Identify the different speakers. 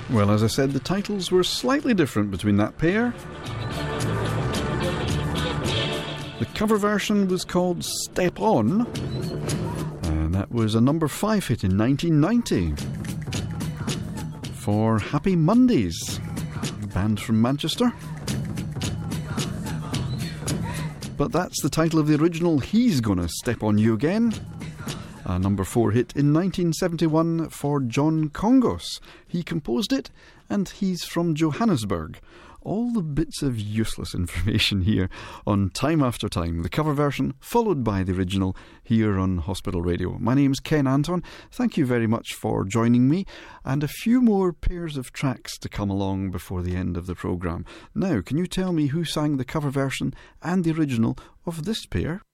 Speaker 1: Well, as I said, the titles were slightly different between that pair. The cover version was called Step On, and that was a number 5 hit in 1990 for Happy Mondays, a band from Manchester. But that's the title of the original He's Gonna Step On You Again, a number 4 hit in 1971 for John Congos. He composed it, and he's from Johannesburg. All the bits of useless information here on Time After Time, the cover version followed by the original here on Hospital Radio. My name's Ken Anton. Thank you very much for joining me, and a few more pairs of tracks to come along before the end of the programme. Now, can you tell me who sang the cover version and the original of this pair?